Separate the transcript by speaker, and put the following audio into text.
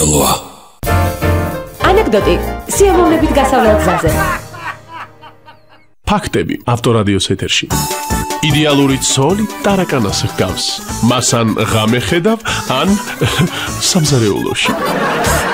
Speaker 1: საქართველოა.
Speaker 2: ანეკდოტი სიამოვნებით გასავლელ გზაზე.
Speaker 3: ფაქტები ავტორადიოს ეთერში. იდეალური ცოლი ტარაკანას ჰგავს. მას ან ღამე ხედავ, ან სამზარეულოში.